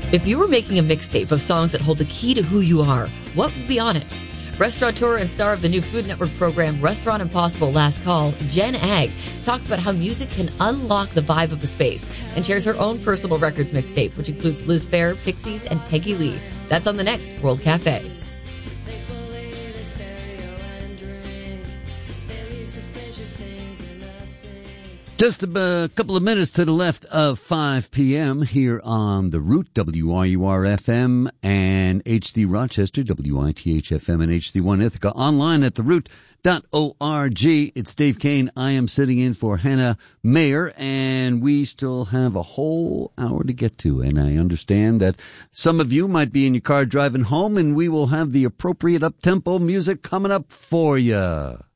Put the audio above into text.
If you were making a mixtape of songs that hold the key to who you are, what would be on it? Restaurateur and star of the new Food Network program Restaurant Impossible Last Call, Jen Ag, talks about how music can unlock the vibe of the space and shares her own personal records mixtape, which includes Liz Phair, Pixies, and Peggy Lee. That's on the next World Cafe. Just a couple of minutes to the left of 5 p.m. here on The Root, WRUR-FM and HD Rochester, WITH-FM and HD1 Ithaca, online at theroot.org. It's Dave Kane. I am sitting in for Hannah Mayer, and we still have a whole hour to get to. And I understand that some of you might be in your car driving home, and we will have the appropriate up-tempo music coming up for you.